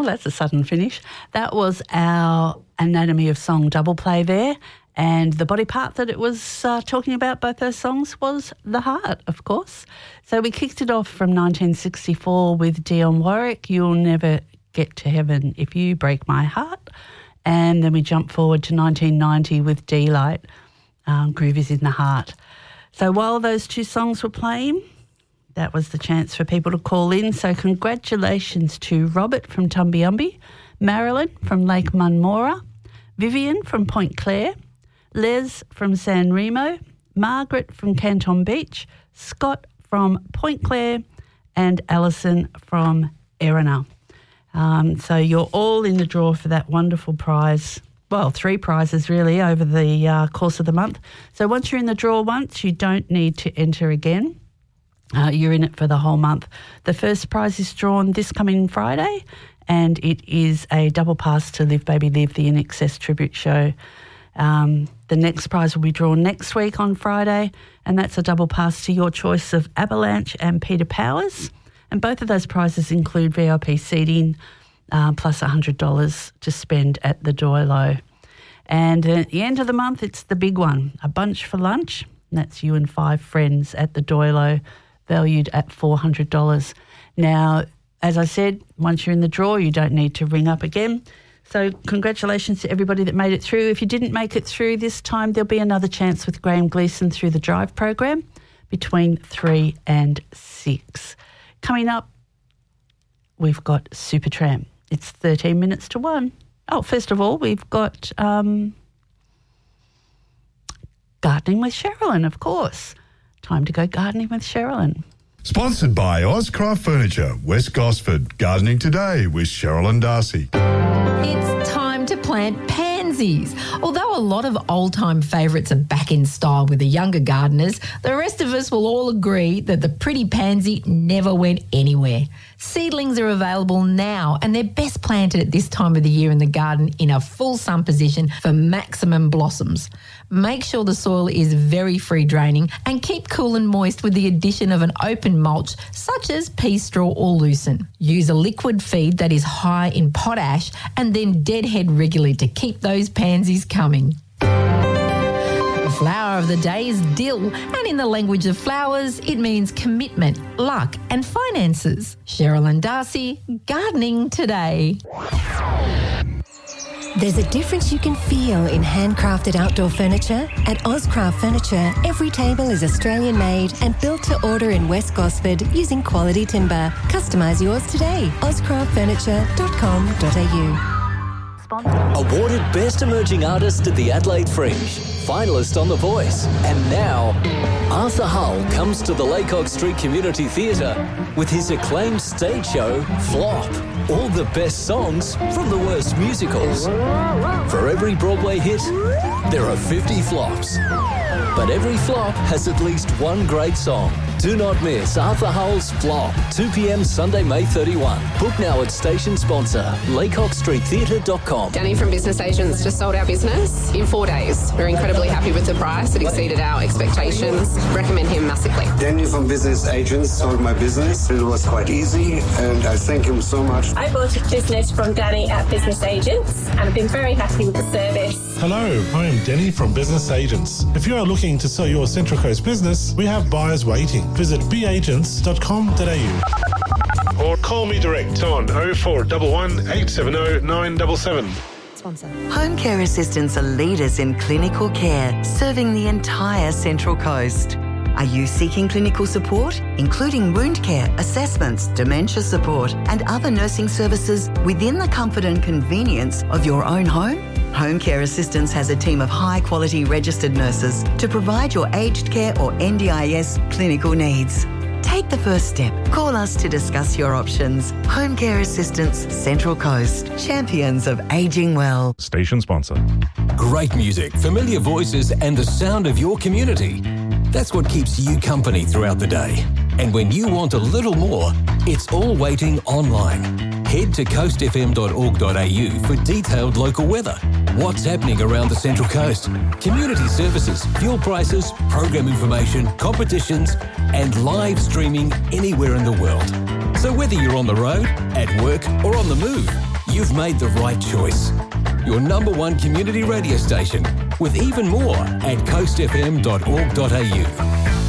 Oh, that's a sudden finish. That was our Anatomy of Song double play there. And the body part that it was talking about, both those songs, was the heart, of course. So we kicked it off from 1964 with Dionne Warwick, You'll Never Get to Heaven If You Break My Heart. And then we jumped forward to 1990 with D-Light, Groove Is in the Heart. So while those two songs were playing, that was the chance for people to call in. So congratulations to Robert from Tumbiumbi, Marilyn from Lake Munmora, Vivian from Point Clare, Les from San Remo, Margaret from Canton Beach, Scott from Point Clare, and Alison from Erina. So you're all in the draw for that wonderful prize. Well, 3 prizes really over the course of the month. So once you're in the draw once, you don't need to enter again. You're in it for the whole month. The first prize is drawn this coming Friday, and it is a double pass to Live Baby Live, the INXS tribute show. The next prize will be drawn next week on Friday, and that's a double pass to your choice of Avalanche and Peter Powers. And both of those prizes include VIP seating plus $100 to spend at the Doilo. And at the end of the month, it's the big one, a bunch for lunch. And that's you and 5 friends at the Doilo, valued at $400. Now, as I said, once you're in the draw, you don't need to ring up again. So congratulations to everybody that made it through. If you didn't make it through this time, there'll be another chance with Graham Gleeson through the Drive program between 3 and 6. Coming up, we've got Supertramp. It's 13 minutes to 1. Oh, first of all, we've got Gardening with Sherilyn, of course. Time to go gardening with Sherilyn. Sponsored by Ozcraft Furniture, West Gosford. Gardening today with Sherilyn Darcy. It's time to plant pansies. Although a lot of old-time favourites are back in style with the younger gardeners, the rest of us will all agree that the pretty pansy never went anywhere. Seedlings are available now, and they're best planted at this time of the year in the garden in a full sun position for maximum blossoms. Make sure the soil is very free draining and keep cool and moist with the addition of an open mulch such as pea straw or lucerne. Use a liquid feed that is high in potash and then deadhead regularly to keep those pansies coming. The flower of the day is dill, and in the language of flowers, it means commitment, luck and finances. Sherilyn Darcy, Gardening Today. There's a difference you can feel in handcrafted outdoor furniture. At Ozcraft Furniture, every table is Australian-made and built to order in West Gosford using quality timber. Customise yours today. ozcraftfurniture.com.au. Awarded Best Emerging Artist at the Adelaide Fringe, finalist on The Voice, and now Arthur Hull comes to the Laycock Street Community Theatre with his acclaimed stage show, Flop. All the best songs from the worst musicals. For every Broadway hit, there are 50 flops. But every flop has at least one great song. Do not miss Arthur Hull's Flop, 2 p.m. Sunday, May 31. Book now at station sponsor, laycockstreettheatre.com. Danny from Business Agents just sold our business in 4 days. We're incredibly happy with the price. It exceeded our expectations. Recommend him massively. Danny from Business Agents sold my business. It was quite easy, and I thank him so much. I bought a business from Danny at Business Agents, and I've been very happy with the service. Hello, I am Danny from Business Agents. If you are looking to sell your Central Coast business, we have buyers waiting. Visit beagents.com.au or call me direct on 0411 870 977. Sponsor. Home care assistants are leaders in clinical care, serving the entire Central Coast. Are you seeking clinical support, including wound care, assessments, dementia support, and other nursing services within the comfort and convenience of your own home? Home Care Assistance has a team of high-quality registered nurses to provide your aged care or NDIS clinical needs. Take the first step. Call us to discuss your options. Home Care Assistance, Central Coast. Champions of ageing well. Station sponsor. Great music, familiar voices, and the sound of your community. That's what keeps you company throughout the day. And when you want a little more, it's all waiting online. Head to coastfm.org.au for detailed local weather, what's happening around the Central Coast, community services, fuel prices, program information, competitions, and live streaming anywhere in the world. So whether you're on the road, at work or on the move, you've made the right choice. Your number one community radio station, with even more at coastfm.org.au.